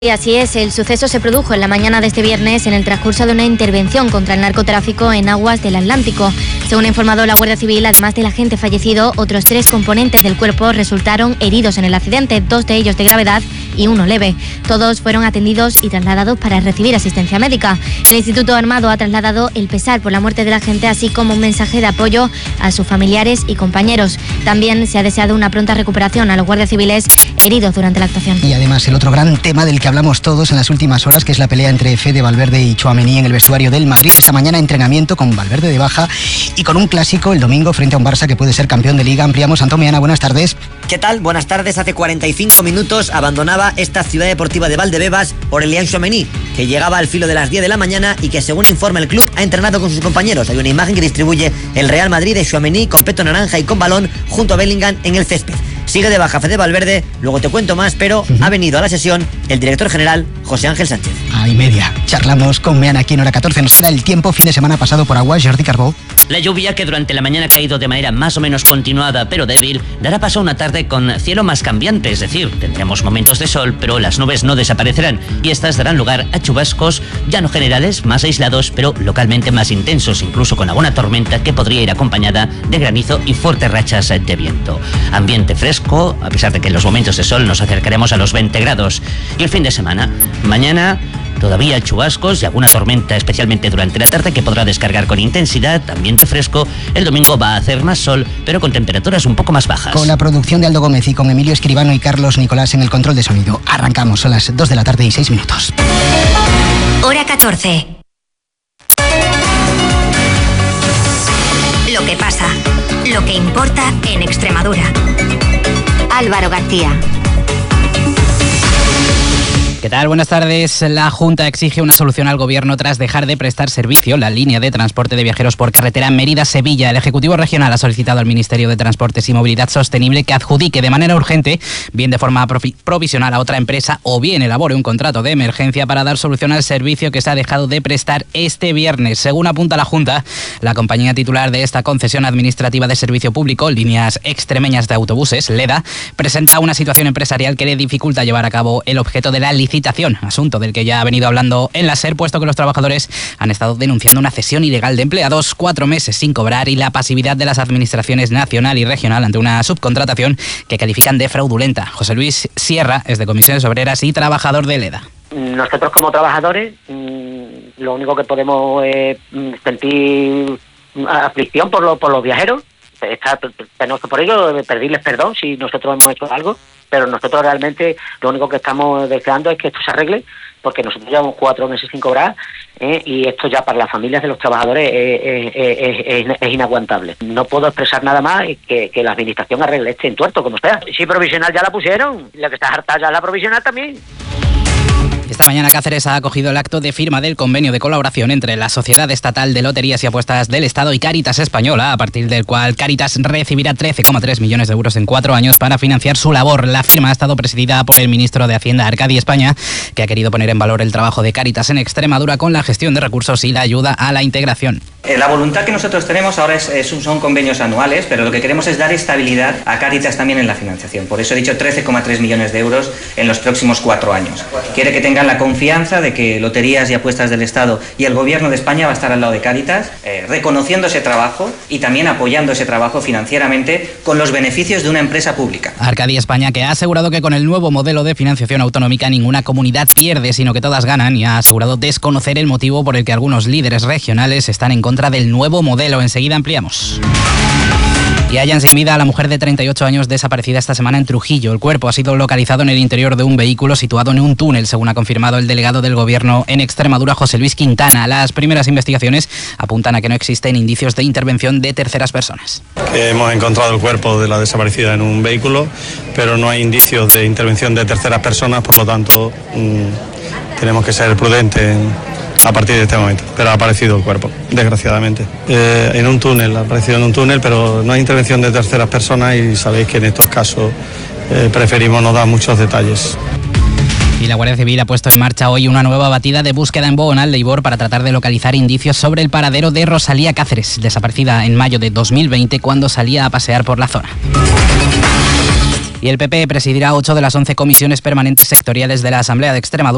Y así es, el suceso se produjo en la mañana de este viernes en el transcurso de una intervención contra el narcotráfico en aguas del Atlántico. Según ha informado la Guardia Civil, además del agente fallecido, otros 3 componentes del cuerpo resultaron heridos en el accidente, 2 de ellos de gravedad y 1 leve. Todos fueron atendidos y trasladados para recibir asistencia médica. El Instituto Armado ha trasladado el pesar por la muerte del agente, así como un mensaje de apoyo a sus familiares y compañeros. También se ha deseado una pronta recuperación a los guardias civiles heridos durante la actuación. Y además el otro gran tema del que hablamos todos en las últimas horas, que es la pelea entre Fede Valverde y Tchouaméni en el vestuario del Madrid. Esta mañana entrenamiento con Valverde de baja y con un clásico el domingo frente a un Barça que puede ser campeón de Liga. Ampliamos. Antón Meana, buenas tardes. ¿Qué tal? Buenas tardes. Hace 45 minutos abandonaba esta ciudad deportiva de Valdebebas Aurélien Tchouaméni, que llegaba al filo de las 10 de la mañana y que, según informa el club, ha entrenado con sus compañeros. Hay una imagen que distribuye el Real Madrid de Tchouaméni con peto naranja y con balón junto a Bellingham en el césped. Sigue de baja Fede Valverde, luego te cuento más, pero ha venido a la sesión el director general José Ángel Sánchez. Y media. Charlamos con Meana aquí en Hora 14. Nos queda el tiempo, fin de semana pasado por agua. Jordi Carbó. La lluvia, que durante la mañana ha caído de manera más o menos continuada pero débil, dará paso a una tarde con cielo más cambiante, es decir, tendremos momentos de sol, pero las nubes no desaparecerán y estas darán lugar a chubascos ya no generales, más aislados, pero localmente más intensos, incluso con alguna tormenta que podría ir acompañada de granizo y fuertes rachas de viento. Ambiente fresco, a pesar de que en los momentos de sol nos acercaremos a los 20 grados. Y el fin de semana, mañana todavía chubascos y alguna tormenta, especialmente durante la tarde, que podrá descargar con intensidad, ambiente fresco. El domingo va a hacer más sol, pero con temperaturas un poco más bajas. Con la producción de Aldo Gómez y con Emilio Escribano y Carlos Nicolás en el control de sonido. Arrancamos, son las 2 de la tarde y 6 minutos. Hora 14. Lo que pasa, lo que importa en Extremadura. Álvaro García. ¿Qué tal? Buenas tardes. La Junta exige una solución al Gobierno tras dejar de prestar servicio la línea de transporte de viajeros por carretera Mérida-Sevilla. El Ejecutivo Regional ha solicitado al Ministerio de Transportes y Movilidad Sostenible que adjudique de manera urgente, bien de forma provisional a otra empresa o bien elabore un contrato de emergencia para dar solución al servicio que se ha dejado de prestar este viernes. Según apunta la Junta, la compañía titular de esta concesión administrativa de servicio público, Líneas Extremeñas de Autobuses, LEDA, presenta una situación empresarial que le dificulta llevar a cabo el objeto de la licitación, asunto del que ya ha venido hablando en la SER, puesto que los trabajadores han estado denunciando una cesión ilegal de empleados, 4 meses sin cobrar y la pasividad de las administraciones nacional y regional ante una subcontratación que califican de fraudulenta. José Luis Sierra es de Comisiones Obreras y trabajador de LEDA. Nosotros como trabajadores lo único que podemos es sentir aflicción por los viajeros. Tenemos que por ello pedirles perdón si nosotros hemos hecho algo, pero nosotros realmente lo único que estamos deseando es que esto se arregle, porque nosotros llevamos 4 meses sin cobrar y esto ya para las familias de los trabajadores es inaguantable. No puedo expresar nada más que la administración arregle este entuerto como sea. Sí, provisional ya la pusieron, la que está harta ya la provisional también. Esta mañana Cáceres ha acogido el acto de firma del convenio de colaboración entre la Sociedad Estatal de Loterías y Apuestas del Estado y Cáritas Española, a partir del cual Cáritas recibirá 13,3 millones de euros en 4 años para financiar su labor. La firma ha estado presidida por el ministro de Hacienda, Arcadi España, que ha querido poner en valor el trabajo de Cáritas en Extremadura con la gestión de recursos y la ayuda a la integración. La voluntad que nosotros tenemos ahora son convenios anuales, pero lo que queremos es dar estabilidad a Cáritas también en la financiación. Por eso he dicho 13,3 millones de euros en los próximos 4 años. Quiere que tengan la confianza de que Loterías y Apuestas del Estado y el Gobierno de España va a estar al lado de Cáritas, reconociendo ese trabajo y también apoyando ese trabajo financieramente con los beneficios de una empresa pública. Arcadi España, que ha asegurado que con el nuevo modelo de financiación autonómica ninguna comunidad pierde, sino que todas ganan, y ha asegurado desconocer el motivo por el que algunos líderes regionales están en contra del nuevo modelo. Enseguida ampliamos. Y hallan sin vida a la mujer de 38 años desaparecida esta semana en Trujillo. El cuerpo ha sido localizado en el interior de un vehículo situado en un túnel, según ha confirmado el delegado del Gobierno en Extremadura, José Luis Quintana. Las primeras investigaciones apuntan a que no existen indicios de intervención de terceras personas. Hemos encontrado el cuerpo de la desaparecida en un vehículo, pero no hay indicios de intervención de terceras personas, por lo tanto tenemos que ser prudentes a partir de este momento, pero ha aparecido el cuerpo, desgraciadamente. En un túnel, ha aparecido en un túnel, pero no hay intervención de terceras personas y sabéis que en estos casos preferimos no dar muchos detalles. Y la Guardia Civil ha puesto en marcha hoy una nueva batida de búsqueda en Bogonal de Ibor para tratar de localizar indicios sobre el paradero de Rosalía Cáceres, desaparecida en mayo de 2020 cuando salía a pasear por la zona. Y el PP presidirá 8 de las 11 comisiones permanentes sectoriales de la Asamblea de Extremadura.